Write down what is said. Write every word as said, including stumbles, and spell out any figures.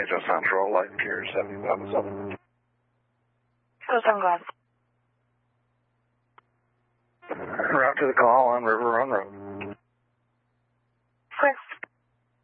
Angel Central, Light and Pier seven seven seven. Go Sunglass. Route to the call on River Run Road.